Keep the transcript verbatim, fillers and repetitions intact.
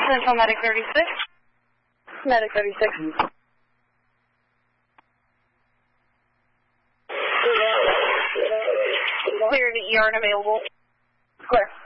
Central Medic thirty-six. Medic thirty-six. Clear to E R and available. Clear.